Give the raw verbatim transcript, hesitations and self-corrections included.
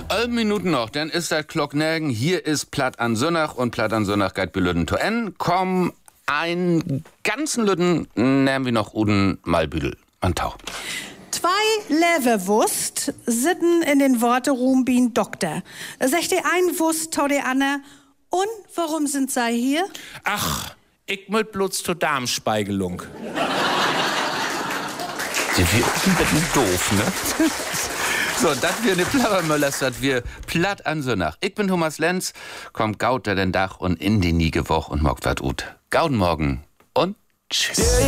Elf Minuten noch, dann ist das Glocknägen. Hier ist Platt an Sonnach und Platt an Sonnach geht bei Lüden to en. Komm, ein ganzen Lüden nehmen wir noch Uden Malbüdel an Tau. Zwei Leverwurst sitten in den Worteruhm bin Doktor. Sagt der ein Wurst, tau der Anne. Und warum sind sie hier? Ach, ich möcht bloß zur Darmspeigelung. Sind wir ein bisschen doof, ne? So, das wir ne Plauermöllers, das wir Platt an Sonnach. Ich bin Thomas Lenz, kommt gaut der den Dach und in die Niege Woch und mockt wat ut. Gauden morgen und tschüss.